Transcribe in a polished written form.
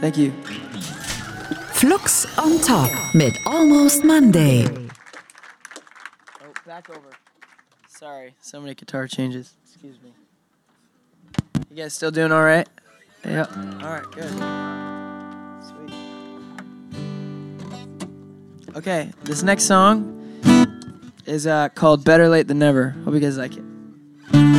Thank you. Flux on Top mit Almost Monday. Oh, back over. Sorry, so many guitar changes. Excuse me. You guys still doing all right? Yeah. All right, good. Sweet. Okay, this next song is called Better Late Than Never. Hope you guys like it.